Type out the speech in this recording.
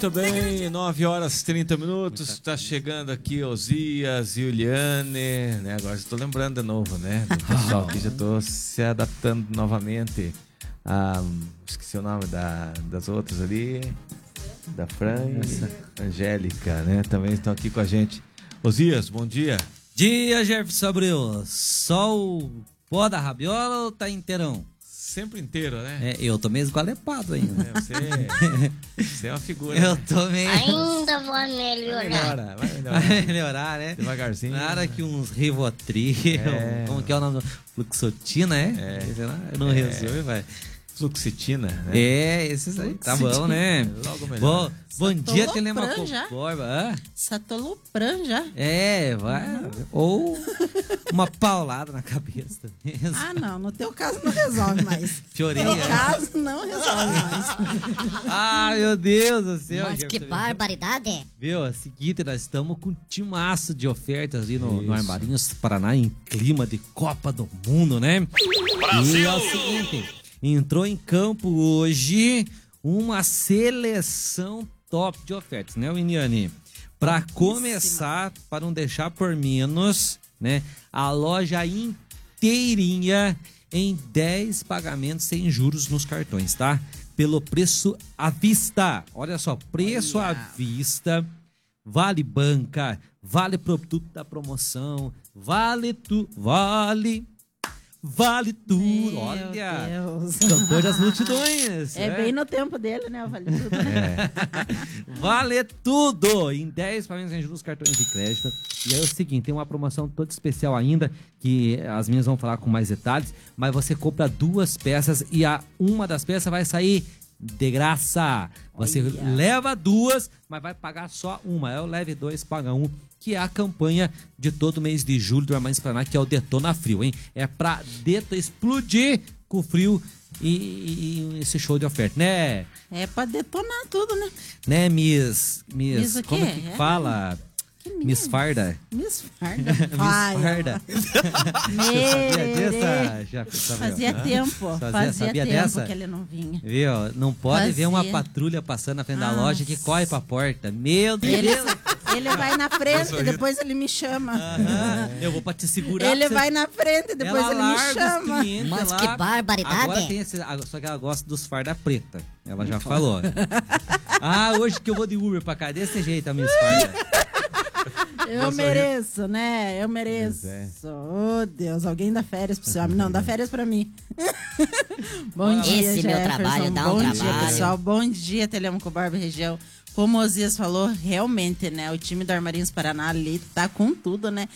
Muito bem, 9 horas 30 minutos. Está chegando aqui Osias, Juliane, né? Agora estou lembrando de novo, né? Do pessoal que já estou se adaptando novamente. Esqueci o nome das outras ali. Da Fran e Angélica, né? Também estão aqui com a gente. Osias, bom dia. Dia, Jefferson Abreu. Só o pó da rabiola ou tá inteirão? Sempre inteiro, né? É, eu tô meio esgualepado ainda. Você é uma figura. Eu né? tô meio... Ainda vou melhorar. Vai melhorar. Vai melhorar, né? Devagarzinho. Nada que uns Rivotril, como que é o nome? Fluxotina, Eu não resolve, vai. Fluoxetina, né? É, esses aí. Tá bom, né? Logo melhor. Bom dia, Satolopran Telemaco já? Borba. Satolopran já. É, vai. Ou uma paulada na cabeça mesmo. Ah, não. No teu caso não resolve mais. Chorinha. No teu caso não resolve mais. Ah, meu Deus do céu. Mas que barbaridade. Viu, é o seguinte, nós estamos com um timaço de ofertas ali no Armarinhos Paraná, em clima de Copa do Mundo, né? Brasil! E é o seguinte, entrou em campo hoje uma seleção top de ofertas, né, Winiane? Para começar, para não deixar por menos, né, a loja inteirinha em 10 pagamentos sem juros nos cartões, tá? Pelo preço à vista. Olha só, preço à vista, vale banca, vale produto da promoção, vale tudo. Olha, Deus. cantor das multidões. É bem no tempo dele, né? Vale tudo, né? Vale tudo em 10 pagamentos sem juros, cartões de crédito. E aí é o seguinte, tem uma promoção toda especial ainda, que as minhas vão falar com mais detalhes, mas você compra 2 peças e uma das peças vai sair de graça. Você leva 2, mas vai pagar só uma. Eu leve 2, paga 1. Que é a campanha de todo mês de julho do Armarinhos Paraná, que é o Detona Frio, hein? É pra explodir com o frio e esse show de oferta, né? É pra detonar tudo, né? Né, Miss o como quê? que fala? Miss Farda. Miss Farda. Miss Farda. Fazia tempo. Sabia dessa? Que ele não vinha. Viu? Não pode ver uma patrulha passando na frente da loja que corre pra porta. Meu Deus! Ele vai na frente e depois ele me chama. Eu vou pra te segurar. Ele vai na frente e depois ele me chama. Mas que barbaridade. Agora tem só que ela gosta dos farda preta. Ela já falou. Hoje que eu vou de Uber pra cá. Desse jeito, a Miss Farda. Eu mereço, né? Eu mereço. Oh, Deus, alguém dá férias pro seu homem. Não, dá férias pra mim. Bom dia, Esse Jefferson. meu trabalho dá um Bom trabalho. dia, pessoal. Bom dia, Telemaco Borba região. Como o Osias falou, realmente, né? O time do Armarinhos Paraná ali tá com tudo, né?